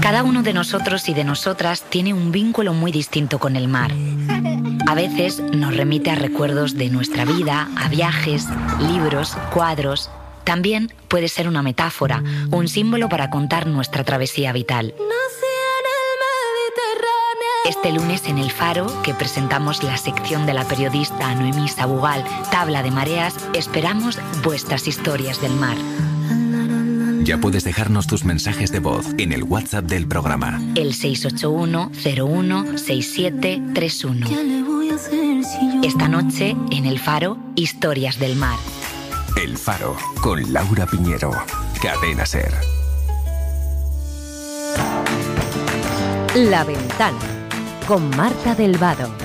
Cada uno de nosotros y de nosotras tiene un vínculo muy distinto con el mar. A veces nos remite a recuerdos de nuestra vida, a viajes, libros, cuadros. También puede ser una metáfora, un símbolo para contar nuestra travesía vital. Este lunes en El Faro, que presentamos la sección de la periodista Noemí Sabugal, Tabla de Mareas, esperamos vuestras historias del mar. Ya puedes dejarnos tus mensajes de voz en el WhatsApp del programa. El 681-016731. Esta noche en El Faro, Historias del Mar. El Faro, con Laura Piñero. Cadena SER. La Ventana, con Marta del Vado.